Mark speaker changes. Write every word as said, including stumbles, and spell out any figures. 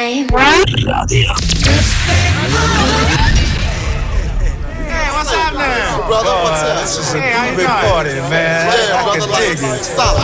Speaker 1: time.
Speaker 2: Radio.
Speaker 3: Hey, what's happening?
Speaker 4: Brother, what's up?
Speaker 5: This is a
Speaker 3: Hey, how you
Speaker 5: big
Speaker 3: doing?
Speaker 5: party, man.
Speaker 4: Yeah,
Speaker 5: I
Speaker 4: brother,
Speaker 5: can
Speaker 4: like,
Speaker 5: dig it.
Speaker 4: stop.